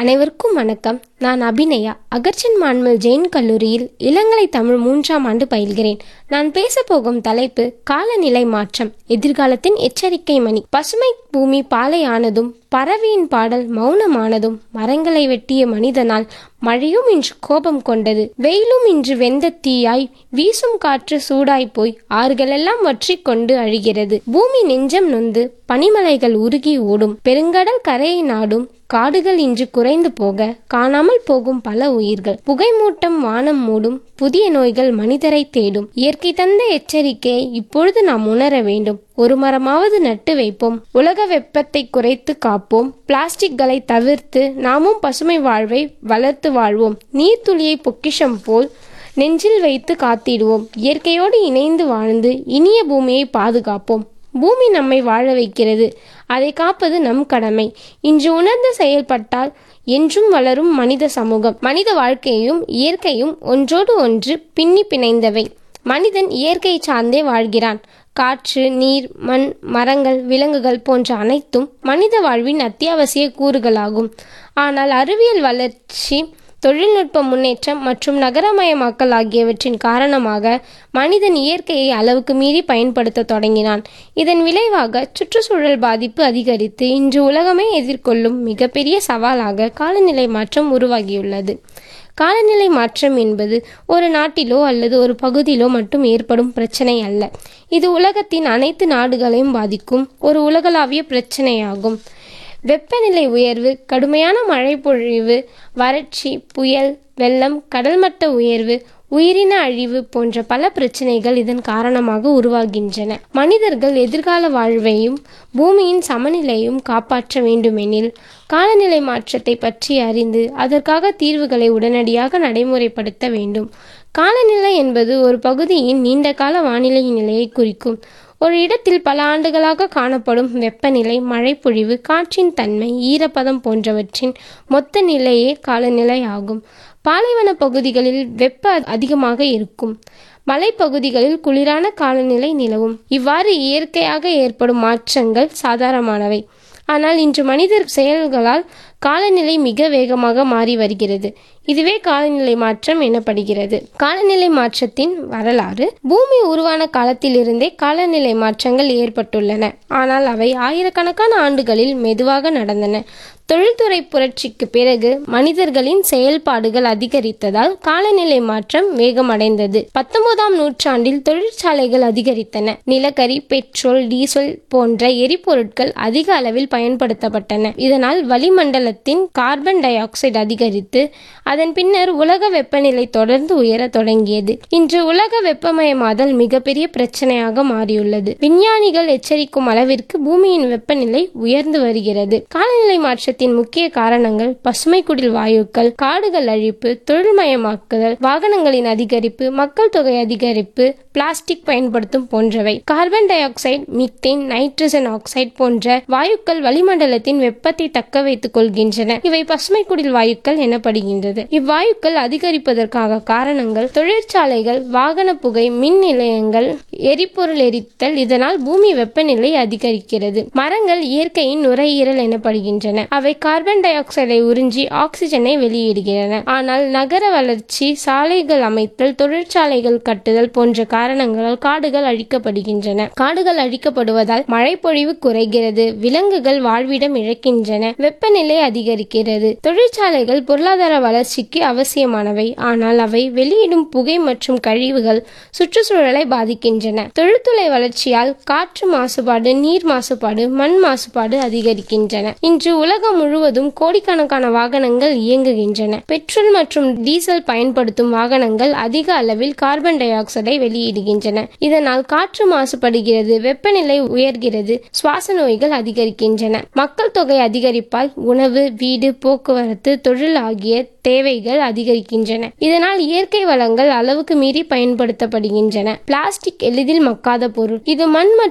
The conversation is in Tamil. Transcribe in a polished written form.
அனைவருக்கும் வணக்கம். நான் அபிநயா, அகர்ச்சன் மான்மல் ஜெயின் கல்லூரியில் இளங்கலை தமிழ் 3ஆம் ஆண்டு பயில்கிறேன். நான் பேசப்போகும் தலைப்பு காலநிலை மாற்றம், எதிர்காலத்தின் எச்சரிக்கை மணி. பசுமை பூமி பாலையானதும், பறவையின் பாடல் மௌனமானதும், மரங்களை வெட்டிய மனிதனால் மழையும் இன்று கோபம் கொண்டது, வெயிலும் இன்று வெந்த தீயாய், வீசும் காற்று சூடாய் போய் ஆறுகளெல்லாம் வற்றி கொண்டு அழிகிறது. பூமி நெஞ்சம் நொந்து பனிமலைகள் உருகி ஓடும், பெருங்கடல் கரையை நாடும், காடுகள் இன்று குறைந்து போக காணாமல் போகும் பல உயிர்கள், புகைமூட்டம் வானம் மூடும், புதிய நோய்கள் மனிதரை தேடும். இயற்கை தந்த எச்சரிக்கையை இப்பொழுது நாம் உணர வேண்டும். ஒரு மரமாவது நட்டு வைப்போம், உலக வெப்பத்தை குறைத்து காப்போம், பிளாஸ்டிக்களை தவிர்த்து நாமும் பசுமை வாழ்வை வளர்த்து வாழ்வோம். நீர்த்துளியை பொக்கிஷம் போல் நெஞ்சில் வைத்து காத்திடுவோம். இயற்கையோடு இணைந்து வாழ்ந்து இனிய பூமியை பாதுகாப்போம். பூமி நம்மை வாழ வைக்கிறது, அதை காப்பது நம் கடமை. இன்று உணர்ந்து செயல்பட்டால் என்றும் வளரும் மனித சமூகம். மனித வாழ்க்கையும் இயற்கையும் ஒன்றோடு ஒன்று பின்னி பிணைந்தவை. மனிதன் இயற்கையை சார்ந்தே வாழ்கிறான். காற்று, நீர், மண், மரங்கள், விலங்குகள் போன்ற அனைத்தும் மனித வாழ்வின் அத்தியாவசிய கூறுகளாகும். ஆனால் அறிவியல் வளர்ச்சி, தொழில்நுட்ப முன்னேற்றம் மற்றும் நகரமயமாக்கல் ஆகியவற்றின் காரணமாக மனிதன் இயற்கையை அளவுக்கு மீறி பயன்படுத்த தொடங்கினான். இதன் விளைவாக சுற்றுச்சூழல் பாதிப்பு அதிகரித்து இன்று உலகமே எதிர்கொள்ளும் மிகப்பெரிய சவாலாக காலநிலை மாற்றம் உருவாகியுள்ளது. காலநிலை மாற்றம் என்பது ஒரு நாட்டிலோ அல்லது ஒரு பகுதியிலோ மட்டும் ஏற்படும் பிரச்சனை அல்ல. இது உலகத்தின் அனைத்து நாடுகளையும் பாதிக்கும் ஒரு உலகளாவிய பிரச்சனையாகும். வெப்பநிலை உயர்வு, கடுமையான மழை பொழிவு, வறட்சி, புயல், வெள்ளம், கடல்மட்ட உயர்வு, உயிரின அழிவு போன்ற பல பிரச்சனைகள் இதன் காரணமாக உருவாகின்றன. மனிதர்கள் எதிர்கால வாழ்வையும் பூமியின் சமநிலையும் காப்பாற்ற வேண்டுமெனில் காலநிலை மாற்றத்தை பற்றி அறிந்து அதற்காக தீர்வுகளை உடனடியாக நடைமுறைப்படுத்த வேண்டும். காலநிலை என்பது ஒரு பகுதியின் நீண்டகால வானிலை நிலையை குறிக்கும். ஒரு இடத்தில் பல ஆண்டுகளாக காணப்படும் வெப்பநிலை, மழைப்பொழிவு, காற்றின் தன்மை, ஈரப்பதம் போன்றவற்றின் மொத்த நிலையே காலநிலை ஆகும். பாலைவன பகுதிகளில் வெப்ப அதிகமாக இருக்கும், மலைப்பகுதிகளில் குளிரான காலநிலை நிலவும். இவ்வாறு இயற்கையாக ஏற்படும் மாற்றங்கள் சாதாரணமானவை. ஆனால் இன்று மனிதர் செயல்களால் காலநிலை மிக வேகமாக மாறி வருகிறது. இதுவே காலநிலை மாற்றம் எனப்படுகிறது. காலநிலை மாற்றத்தின் வரலாறு. பூமி உருவான காலத்திலிருந்தே காலநிலை மாற்றங்கள் ஏற்பட்டுள்ளன. ஆனால் அவை ஆயிரக்கணக்கான ஆண்டுகளில் மெதுவாக நடந்தன. தொழில்துறை புரட்சிக்கு பிறகு மனிதர்களின் செயல்பாடுகள் அதிகரித்ததால் காலநிலை மாற்றம் வேகமடைந்தது. 19ஆம் நூற்றாண்டில் தொழிற்சாலைகள் அதிகரித்தன. நிலக்கரி, பெட்ரோல், டீசல் போன்ற எரிபொருட்கள் அதிக அளவில் பயன்படுத்தப்பட்டன. இதனால் வளிமண்டலத்தின் கார்பன் டை ஆக்சைடு அதிகரித்து அதன் பின்னர் உலக வெப்பநிலை தொடர்ந்து உயர தொடங்கியது. இன்று உலக வெப்பமயமாதல் மிகப்பெரிய பிரச்சனையாக மாறியுள்ளது. விஞ்ஞானிகள் எச்சரிக்கும் அளவிற்கு பூமியின் வெப்பநிலை உயர்ந்து வருகிறது. காலநிலை மாற்றத்தின் முக்கிய காரணங்கள் பசுமை குடில் வாயுக்கள், காடுகள் அழிப்பு, தொழில்மயமாக்குதல், வாகனங்களின் அதிகரிப்பு, மக்கள் தொகை அதிகரிப்பு, பிளாஸ்டிக் பயன்படுத்தும் போன்றவை. Carbon di oxide, methane, nitrogen oxide போன்ற வாயுக்கள் வளிமண்டலத்தின் வெப்பத்தை தக்க வைத்துக் கொள்கின்றன. இவை பசுமை குடில் வாயுக்கள் எனப்படுகின்றது. இவ்வாயுக்கள் அதிகரிப்பதற்காக காரணங்கள் தொழிற்சாலைகள், வாகன புகை, மின் நிலையங்கள், எரிபொருள் எரித்தல். இதனால் பூமி வெப்பநிலை அதிகரிக்கிறது. மரங்கள் இயற்கையின் நுரையீரல் எனப்படுகின்றன. அவை கார்பன் டை ஆக்சைடை உறிஞ்சி ஆக்சிஜனை வெளியிடுகின்றன. ஆனால் நகர வளர்ச்சி, சாலைகள் அமைத்தல், தொழிற்சாலைகள் கட்டுதல் போன்ற காரணங்களால் காடுகள் அழிக்கப்படுகின்றன. காடுகள் அழிக்கப்படுவதால் மழைப்பொழிவு குறைகிறது, விலங்குகள் வாழ்விடம் இழக்கின்றன, வெப்பநிலை அதிகரிக்கிறது. தொழிற்சாலைகள் பொருளாதார வளர்ச்சிக்கு அவசியமானவை. ஆனால் அவை வெளியிடும் புகை மற்றும் கழிவுகள் சுற்றுச்சூழலை பாதிக்கின்றன. தொழில்துறை வளர்ச்சியால் காற்று மாசுபாடு, நீர் மாசுபாடு, மண் மாசுபாடு அதிகரிக்கின்றன. இன்று உலகம் முழுவதும் கோடிக்கணக்கான வாகனங்கள் இயங்குகின்றன. பெட்ரோல் மற்றும் டீசல் பயன்படுத்தும் வாகனங்கள் அதிக அளவில் கார்பன் டை ஆக்சைடை வெளியிடுகின்றன. இதனால் காற்று மாசுபடுகிறது, வெப்பநிலை உயர்கிறது, சுவாச நோய்கள் அதிகரிக்கின்றன. மக்கள் தொகை அதிகரிப்பால் உணவு, வீடு, போக்குவரத்து, தொழில் ஆகிய தேவைகள் அதிகரிக்கின்றன. இதனால் இயற்கை வளங்கள் அளவுக்கு மீறி பயன்படுத்தப்படுகின்றன. பிளாஸ்டிக் எளிதில் மக்காத பொருள். இது மண் மற்றும்